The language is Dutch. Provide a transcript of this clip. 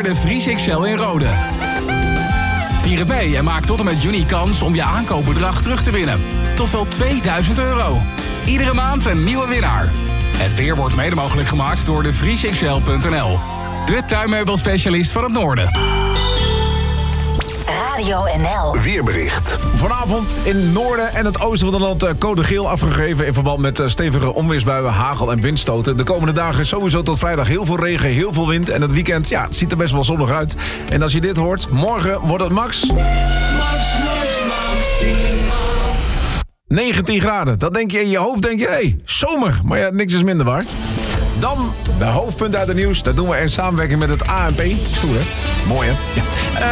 de Vries XL in Rode. Vier het mee en maak tot en met juni kans om je aankoopbedrag terug te winnen. Tot wel €2000. Iedere maand een nieuwe winnaar. Het weer wordt mede mogelijk gemaakt door de vriesxl.nl. De tuinmeubelspecialist van het Noorden. Radio NL. Weerbericht. Vanavond in het noorden en het oosten van het land code geel afgegeven... in verband met stevige onweersbuien, hagel en windstoten. De komende dagen sowieso tot vrijdag heel veel regen, heel veel wind. En het weekend, ja, het ziet er best wel zonnig uit. En als je dit hoort, morgen wordt het max 19 graden. Dat denk je in je hoofd, denk je, hé, zomer. Maar ja, niks is minder waar. Dan de hoofdpunten uit het nieuws. Dat doen we in samenwerking met het ANP. Stoer, hè? Mooi, hè? Ja.